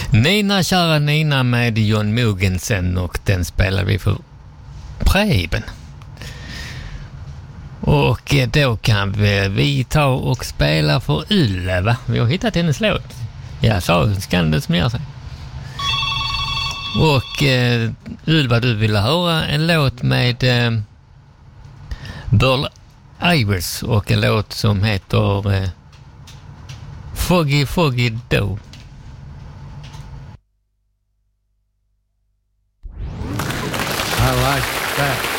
Nina, kära Nina med John Mogensen, och den spelar vi för Preben. Och då kan vi ta och spela för Ylva, va? Vi har hittat hennes låt. Ja, så kan det smera sig. Och Ylva, du ville höra en låt med Burl Ives och en låt som heter Foggy Foggy Doe. I like that.